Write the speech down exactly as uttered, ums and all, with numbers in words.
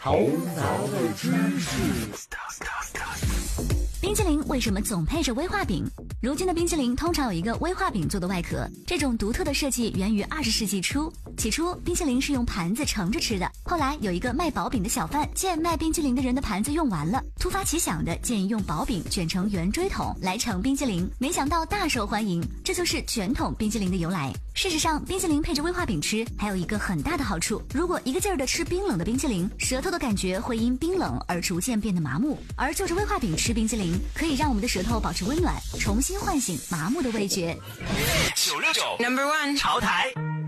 头脑的知识。 冰淇淋为什么总配着威化饼？如今的冰淇淋通常有一个威化饼做的外壳，这种独特的设计源于二十世纪初。起初，冰淇淋是用盘子盛着吃的，后来有一个卖薄饼的小贩见卖冰淇淋的人的盘子用完了，突发奇想的建议用薄饼卷成圆锥筒来盛冰淇淋，没想到大受欢迎，这就是卷筒冰淇淋的由来。事实上，冰淇淋配着威化饼吃还有一个很大的好处，如果一个劲儿的吃冰冷的冰淇淋，舌头的感觉会因冰冷而逐渐变得麻木，而就着威化饼吃冰淇淋可以让我们的舌头保持温暖，重新唤醒麻木的味觉。 九六九 Number One 潮台。